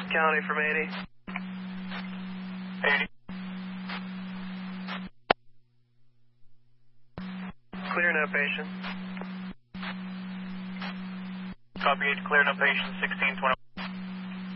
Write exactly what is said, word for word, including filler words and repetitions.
County from eighty. eighty. Clear no patient. Copy eight, clear no patient, sixteen twenty.